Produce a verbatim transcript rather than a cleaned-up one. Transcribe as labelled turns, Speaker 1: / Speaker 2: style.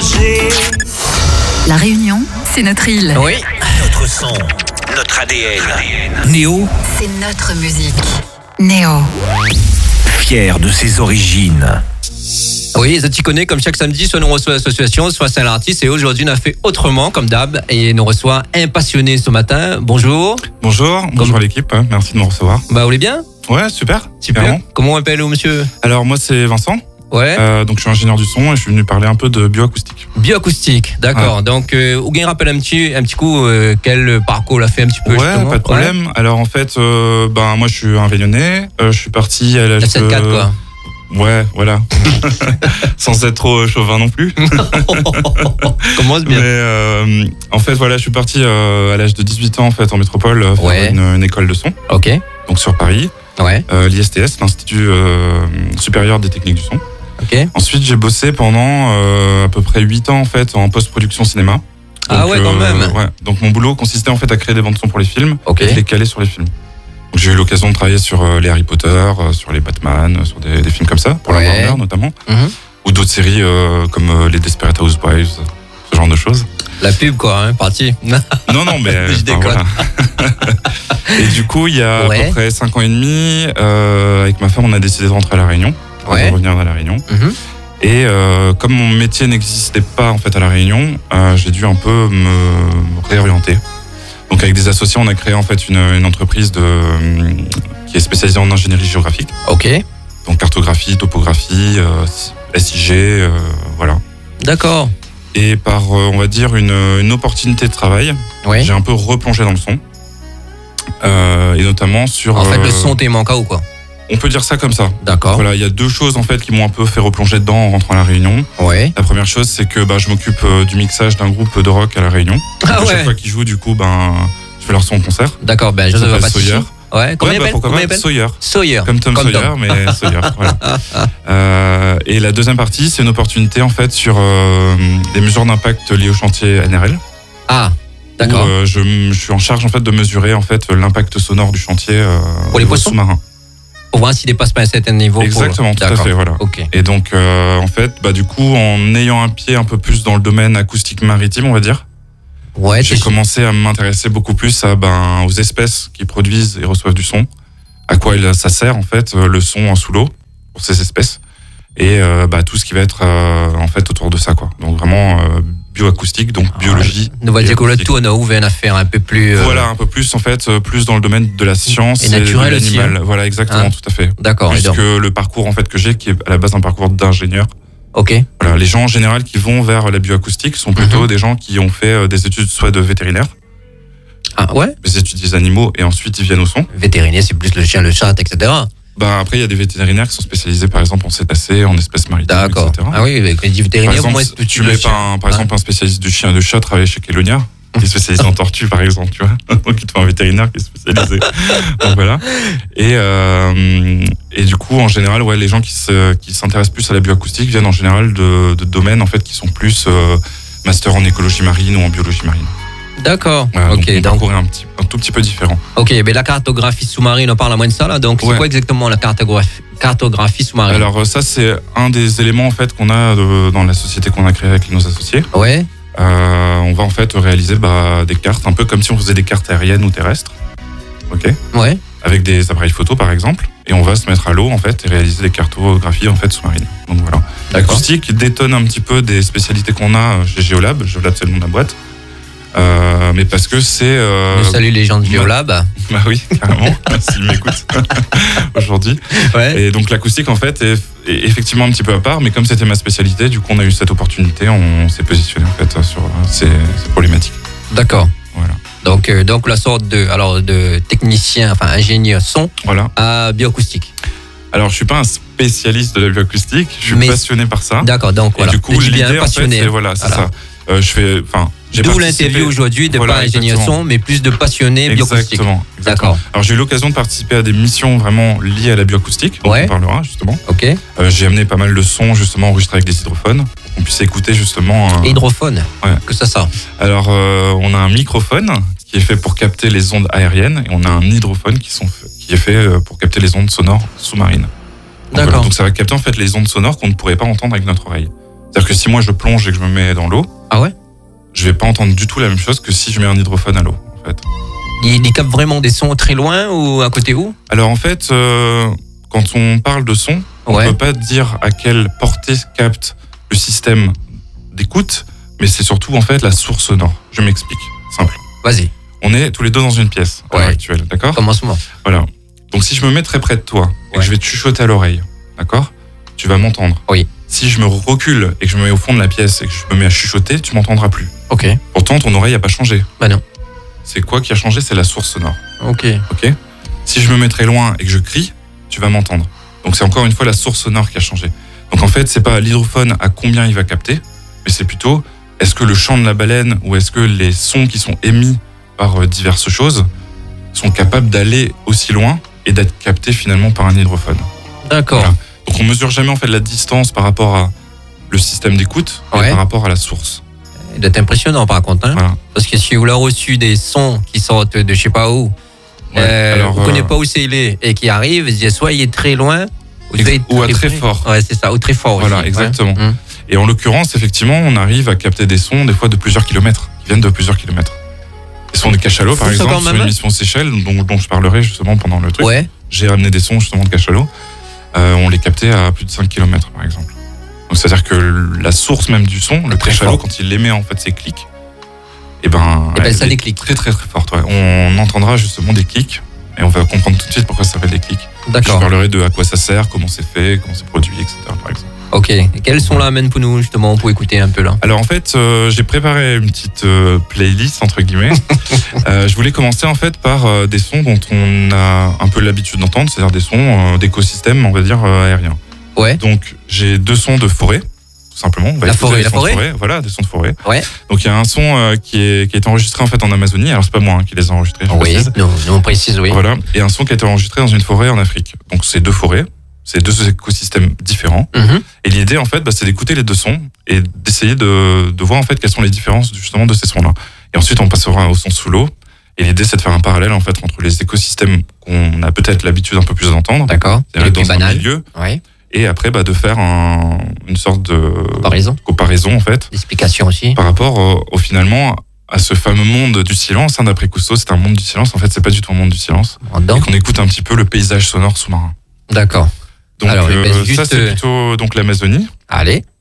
Speaker 1: danger.
Speaker 2: La Réunion, c'est notre île.
Speaker 3: Oui.
Speaker 1: Notre son, notre A D N. Néo,
Speaker 2: C'est notre musique. Néo.
Speaker 1: fier de ses origines.
Speaker 3: Oui, ça t'y connaît, comme chaque samedi, soit nous reçoit l'association, soit c'est l'artiste. Et aujourd'hui, on a fait autrement, comme d'hab. Et nous reçoit un passionné ce matin. Bonjour.
Speaker 4: Bonjour, bonjour à l'équipe, merci de me recevoir.
Speaker 3: Bah, vous allez bien?
Speaker 4: Ouais, super.
Speaker 3: Super.
Speaker 4: Carrément.
Speaker 3: Comment on appelle, monsieur?
Speaker 4: Alors moi c'est Vincent,
Speaker 3: Ouais.
Speaker 4: euh, donc je suis ingénieur du son et je suis venu parler un peu de bioacoustique.
Speaker 3: Bioacoustique, d'accord.
Speaker 4: Ouais.
Speaker 3: Donc, euh, ou bien rappelle un petit, un petit coup euh, quel parcours l'a fait un petit peu.
Speaker 4: Ouais,
Speaker 3: justement.
Speaker 4: pas de problème.
Speaker 3: Ouais.
Speaker 4: Alors en fait, euh, ben moi je suis un Réunionnais, euh, je suis parti à l'âge
Speaker 3: La sept quatre,
Speaker 4: de...
Speaker 3: quoi.
Speaker 4: Ouais, voilà. Sans être trop chauvin non plus.
Speaker 3: Commence
Speaker 4: Mais
Speaker 3: bien.
Speaker 4: euh, en fait voilà, je suis parti euh, à l'âge de dix-huit ans en fait en métropole euh, faire
Speaker 3: Ouais.
Speaker 4: une, une école de son,
Speaker 3: Ok.
Speaker 4: donc sur Paris,
Speaker 3: Ouais.
Speaker 4: euh, l'I S T S, l'Institut euh, supérieur des techniques du son.
Speaker 3: Ok.
Speaker 4: Ensuite, j'ai bossé pendant euh, à peu près huit ans en fait en post-production cinéma.
Speaker 3: Ah ouais, quand même.
Speaker 4: Ouais. Donc mon boulot consistait en fait à créer des bandes son pour les films
Speaker 3: Ok.
Speaker 4: et de les caler sur les films. Donc, j'ai eu l'occasion de travailler sur euh, les Harry Potter, euh, sur les Batman, euh, sur des, des films comme ça, pour
Speaker 3: Ouais.
Speaker 4: la Warner notamment,
Speaker 3: Mhm.
Speaker 4: ou d'autres séries euh, comme euh, les Desperate Housewives, ce genre de choses.
Speaker 3: La pub, quoi, hein, parti.
Speaker 4: Non, non, mais
Speaker 3: Je
Speaker 4: enfin,
Speaker 3: déconne.
Speaker 4: voilà. Et du coup, il y a
Speaker 3: Ouais.
Speaker 4: à peu près cinq ans et demi, euh, avec ma femme, on a décidé de rentrer à La Réunion,
Speaker 3: Ouais.
Speaker 4: de revenir à La Réunion.
Speaker 3: Mhm.
Speaker 4: Et euh, comme mon métier n'existait pas en fait à La Réunion, euh, j'ai dû un peu me réorienter. Donc avec des associés, on a créé en fait une, une entreprise de, euh, qui est spécialisée en ingénierie géographique,
Speaker 3: Ok.
Speaker 4: donc cartographie, topographie, euh, S I G, euh, voilà.
Speaker 3: D'accord.
Speaker 4: Et par, euh, on va dire, une, une opportunité de travail,
Speaker 3: Oui.
Speaker 4: j'ai un peu replongé dans le son. Euh, et notamment sur...
Speaker 3: En fait, le
Speaker 4: euh,
Speaker 3: son t'est manqué ou quoi?
Speaker 4: on peut dire ça comme ça.
Speaker 3: D'accord.
Speaker 4: Voilà, il y a deux choses en fait qui m'ont un peu fait replonger dedans en rentrant à La Réunion.
Speaker 3: Ouais.
Speaker 4: La première chose, c'est que bah, je m'occupe euh, du mixage d'un groupe de rock à La Réunion.
Speaker 3: Ah
Speaker 4: Donc, à
Speaker 3: ouais.
Speaker 4: chaque fois qu'ils jouent, du coup, ben, je fais leur son en concert.
Speaker 3: D'accord, ben,
Speaker 4: Ça
Speaker 3: Joseph
Speaker 4: s'appelle
Speaker 3: Apathy.
Speaker 4: Sawyer.
Speaker 3: Ouais, comment
Speaker 4: Ouais,
Speaker 3: il
Speaker 4: bah,
Speaker 3: appelle?
Speaker 4: pourquoi
Speaker 3: Comment il
Speaker 4: pas
Speaker 3: appelle?
Speaker 4: Sawyer.
Speaker 3: Sawyer.
Speaker 4: Comme Tom Sawyer,
Speaker 3: Tom.
Speaker 4: mais Sawyer. Voilà. Euh, et la deuxième partie, c'est une opportunité en fait sur euh, des mesures d'impact liées au chantier N R L.
Speaker 3: Ah,
Speaker 4: Où,
Speaker 3: d'accord.
Speaker 4: euh, je, m- je suis en charge en fait de mesurer en fait l'impact sonore du chantier euh,
Speaker 3: Pour
Speaker 4: au
Speaker 3: les
Speaker 4: niveau
Speaker 3: poissons
Speaker 4: sous-marin.
Speaker 3: Pour voir s'il dépasse pas un certain niveau. pour-
Speaker 4: Exactement, tout à
Speaker 3: D'accord.
Speaker 4: fait, voilà.
Speaker 3: Ok.
Speaker 4: Et donc, euh, en fait, bah, du coup, en ayant un pied un peu plus dans le domaine acoustique maritime, on va dire,
Speaker 3: Ouais,
Speaker 4: j'ai
Speaker 3: t'es-
Speaker 4: commencé à m'intéresser beaucoup plus à, ben, aux espèces qui produisent et reçoivent du son, à quoi il- ça sert en fait euh, le son sous l'eau pour ces espèces, et euh, bah, tout ce qui va être euh, en fait autour de ça, quoi. Donc vraiment euh, bioacoustique, donc biologie.
Speaker 3: Nous va
Speaker 4: et
Speaker 3: dire que le
Speaker 4: acoustique.
Speaker 3: tout, on a ouvert une affaire un peu plus. euh,
Speaker 4: Voilà, un peu plus en fait, euh, plus dans le domaine de la science
Speaker 3: Et naturel
Speaker 4: de
Speaker 3: aussi,
Speaker 4: l'animal. Voilà, exactement,
Speaker 3: Hein.
Speaker 4: tout à fait.
Speaker 3: D'accord. et
Speaker 4: Plus
Speaker 3: donc-
Speaker 4: que le parcours en fait que j'ai, qui est à la base un parcours d'ingénieur.
Speaker 3: Ok.
Speaker 4: Voilà, les gens en général qui vont vers la bioacoustique sont plutôt
Speaker 3: Mhm.
Speaker 4: des gens qui ont fait euh, des études soit de vétérinaire,
Speaker 3: Ah ouais.
Speaker 4: des études des animaux, et ensuite ils viennent au son.
Speaker 3: Vétérinaire, c'est plus le chien, le chat, et cetera.
Speaker 4: Bah, après, il y a des vétérinaires qui sont spécialisés par exemple en cétacés, en espèces maritimes,
Speaker 3: D'accord.
Speaker 4: et cetera.
Speaker 3: Ah oui, avec les
Speaker 4: Par
Speaker 3: vétérinaires,
Speaker 4: exemple,
Speaker 3: moi,
Speaker 4: si tu mets pas un, par exemple un spécialiste du chien et du chat travailler chez Kelonia, qui est spécialisé en tortue par exemple, tu vois. Donc il te faut un vétérinaire qui est spécialisé. Donc voilà. Et, euh, et du coup, en général, ouais, les gens qui se, qui s'intéressent plus à la bioacoustique viennent en général de, de domaines en fait qui sont plus euh, master en écologie marine ou en biologie marine.
Speaker 3: D'accord.
Speaker 4: Voilà, donc
Speaker 3: Ok.
Speaker 4: mon
Speaker 3: Donc,
Speaker 4: parcours est un, petit, un tout petit peu différent.
Speaker 3: ok. Mais la cartographie sous-marine, on parle à moins de ça là. Donc, c'est
Speaker 4: Ouais.
Speaker 3: quoi exactement la cartographie, cartographie sous-marine?
Speaker 4: Alors euh, ça, c'est un des éléments en fait qu'on a de- dans la société qu'on a créée avec nos associés.
Speaker 3: Ouais.
Speaker 4: Euh, on va en fait réaliser bah, des cartes, un peu comme si on faisait des cartes aériennes ou terrestres, ok,
Speaker 3: Ouais.
Speaker 4: avec des appareils photo par exemple, et on va se mettre à l'eau en fait et réaliser des cartographies en fait sous-marines. Donc voilà.
Speaker 3: D'accord.
Speaker 4: L'acoustique détonne un petit peu des spécialités qu'on a chez Géolab. Géolab, c'est le nom de la boîte. Euh, mais parce que c'est... Euh,
Speaker 3: Nous salut les gens de
Speaker 4: ouais.
Speaker 3: Biolab.
Speaker 4: Bah oui, carrément, s'ils m'écoutent aujourd'hui.
Speaker 3: Ouais.
Speaker 4: Et donc l'acoustique en fait est, est effectivement un petit peu à part, mais comme c'était ma spécialité, du coup on a eu cette opportunité, on s'est positionné en fait sur ces, ces problématiques.
Speaker 3: D'accord.
Speaker 4: Voilà.
Speaker 3: Donc, euh, donc la sorte de, alors, de technicien, enfin ingénieur son
Speaker 4: Voilà.
Speaker 3: à bioacoustique.
Speaker 4: Alors je suis pas un spécialiste de la bioacoustique, je suis
Speaker 3: Mais-
Speaker 4: passionné par ça.
Speaker 3: D'accord. Donc
Speaker 4: Et
Speaker 3: voilà.
Speaker 4: du coup
Speaker 3: Je dis bien
Speaker 4: l'idée en fait,
Speaker 3: passionné.
Speaker 4: c'est voilà, c'est
Speaker 3: Voilà.
Speaker 4: ça. Euh, je fais, enfin, j'ai
Speaker 3: D'où
Speaker 4: participé-
Speaker 3: l'interview aujourd'hui de
Speaker 4: Voilà,
Speaker 3: pas ingénieur
Speaker 4: exactement.
Speaker 3: son, mais plus de passionné bioacoustique.
Speaker 4: Exactement. exactement.
Speaker 3: D'accord.
Speaker 4: Alors j'ai eu l'occasion de participer à des missions vraiment liées à la bioacoustique, dont
Speaker 3: Ouais.
Speaker 4: on parlera justement.
Speaker 3: Ok.
Speaker 4: Euh, j'ai amené pas mal de sons justement enregistrés avec des hydrophones, pour qu'on puisse écouter justement. un-
Speaker 3: Hydrophone.
Speaker 4: Ouais.
Speaker 3: Que ça ça.
Speaker 4: Alors euh, on a un microphone qui est fait pour capter les ondes aériennes et on a un hydrophone qui, sont, qui est fait euh, pour capter les ondes sonores sous-marines. Donc,
Speaker 3: D'accord.
Speaker 4: voilà. Donc ça va capter en fait les ondes sonores qu'on ne pourrait pas entendre avec notre oreille. C'est-à-dire que si moi je plonge et que je me mets dans l'eau,
Speaker 3: Ah ouais?
Speaker 4: je vais pas entendre du tout la même chose que si je mets un hydrophone à l'eau, en fait.
Speaker 3: Il, il capte vraiment des sons très loin ou à côté où?
Speaker 4: Alors en fait, euh, quand on parle de son, on
Speaker 3: Ouais.
Speaker 4: peut pas dire à quelle portée capte le système d'écoute, mais c'est surtout en fait la source sonore. Je m'explique, simple.
Speaker 3: Vas-y,
Speaker 4: On est tous les deux dans une pièce à
Speaker 3: Ouais.
Speaker 4: l'heure actuelle, d'accord?
Speaker 3: commencement.
Speaker 4: Voilà. Donc si je me mets très près de toi et
Speaker 3: Ouais.
Speaker 4: que je vais te chuchoter à l'oreille, d'accord? Tu vas m'entendre.
Speaker 3: Oui.
Speaker 4: Si je me recule et que je me mets au fond de la pièce et que je me mets à chuchoter, tu m'entendras plus.
Speaker 3: Ok.
Speaker 4: Pourtant, ton oreille n'a pas changé.
Speaker 3: Bah non.
Speaker 4: C'est quoi qui a changé? C'est la source sonore.
Speaker 3: Ok.
Speaker 4: Ok. Si je me mets très loin et que je crie, tu vas m'entendre. Donc c'est encore une fois la source sonore qui a changé. Donc en fait, c'est pas l'hydrophone à combien il va capter, mais c'est plutôt est-ce que le chant de la baleine ou est-ce que les sons qui sont émis par euh, diverses choses sont capables d'aller aussi loin et d'être captés finalement par un hydrophone.
Speaker 3: D'accord.
Speaker 4: Voilà. Donc on mesure jamais en fait la distance par rapport à le système d'écoute et
Speaker 3: Ouais.
Speaker 4: par rapport à la source.
Speaker 3: Il doit être impressionnant par contre. Hein.
Speaker 4: Voilà.
Speaker 3: Parce que si vous l'avez reçu des sons qui sortent de je sais pas où,
Speaker 4: Ouais.
Speaker 3: euh,
Speaker 4: Alors,
Speaker 3: vous ne
Speaker 4: euh,
Speaker 3: connaissez pas où c'est il est et qui arrive, soit il est très loin, ou,
Speaker 4: Ex-
Speaker 3: soit il est
Speaker 4: ou à très
Speaker 3: près.
Speaker 4: fort.
Speaker 3: Ouais, c'est ça, ou très fort
Speaker 4: Voilà,
Speaker 3: aussi.
Speaker 4: exactement.
Speaker 3: Ouais. Hum.
Speaker 4: Et en l'occurrence, effectivement, on arrive à capter des sons des fois de plusieurs kilomètres, qui viennent de plusieurs kilomètres. Les sons de cachalot, par
Speaker 3: C'est
Speaker 4: exemple,
Speaker 3: quand
Speaker 4: sur
Speaker 3: même.
Speaker 4: une mission Seychelles, dont, dont je parlerai justement pendant le truc.
Speaker 3: Ouais.
Speaker 4: J'ai ramené des sons justement de cachalot. Euh, on les captait à plus de cinq kilomètres, par exemple. Donc c'est-à-dire que la source même du son, le
Speaker 3: Très
Speaker 4: cachalot,
Speaker 3: fort.
Speaker 4: quand il émet en fait ses clics, et ben,
Speaker 3: Et ben,
Speaker 4: elle
Speaker 3: ça
Speaker 4: est
Speaker 3: des clics.
Speaker 4: Très très très forte. Ouais. On entendra justement des clics et on va comprendre tout de suite pourquoi ça s'appelle des clics. Je
Speaker 3: D'accord.
Speaker 4: parlerai de à quoi ça sert, comment c'est fait, comment c'est produit, et cetera. Par exemple.
Speaker 3: Ok. Et quels sont là amène pour nous justement pour écouter un peu là?
Speaker 4: Alors en fait, euh, j'ai préparé une petite euh, playlist entre guillemets. euh, je voulais commencer en fait par euh, des sons dont on a un peu l'habitude d'entendre, c'est-à-dire des sons euh, d'écosystèmes, on va dire euh, aériens.
Speaker 3: Ouais.
Speaker 4: Donc j'ai deux sons de forêt, tout simplement. On va
Speaker 3: La
Speaker 4: écouter
Speaker 3: forêt,
Speaker 4: des
Speaker 3: la
Speaker 4: sons de
Speaker 3: forêt
Speaker 4: Voilà, des sons de forêt.
Speaker 3: Ouais.
Speaker 4: Donc il y a un son euh, qui est qui a été enregistré en fait en Amazonie. Alors c'est pas moi hein, qui les a enregistrés. Je
Speaker 3: Oui.
Speaker 4: précise.
Speaker 3: Nous, nous on précise oui.
Speaker 4: Voilà. Et un son qui a été enregistré dans une forêt en Afrique. Donc c'est deux forêts, c'est deux écosystèmes différents.
Speaker 3: Mhm.
Speaker 4: Et l'idée, en fait, bah, c'est d'écouter les deux sons et d'essayer de, de voir en fait quelles sont les différences justement de ces sons-là. Et ensuite, on passera au son sous l'eau. Et l'idée, c'est de faire un parallèle en fait entre les écosystèmes qu'on a peut-être l'habitude un peu plus d'entendre,
Speaker 3: D'accord.
Speaker 4: c'est-à-dire
Speaker 3: Les
Speaker 4: dans
Speaker 3: plus
Speaker 4: un
Speaker 3: banales.
Speaker 4: milieu,
Speaker 3: Ouais.
Speaker 4: et après bah, de faire un, une sorte de
Speaker 3: Comparaison.
Speaker 4: comparaison en fait
Speaker 3: L'explication aussi.
Speaker 4: par rapport au, au, finalement à ce fameux monde du silence. Hein, d'après Cousteau, c'est un monde du silence. En fait, c'est pas du tout un monde du silence.
Speaker 3: En dedans.
Speaker 4: Et qu'on écoute un petit peu le paysage sonore sous-marin.
Speaker 3: D'accord.
Speaker 4: Donc
Speaker 3: Alors,
Speaker 4: euh,
Speaker 3: eh ben,
Speaker 4: ça,
Speaker 3: juste,
Speaker 4: c'est
Speaker 3: euh,
Speaker 4: plutôt donc l'Amazonie.
Speaker 3: Allez.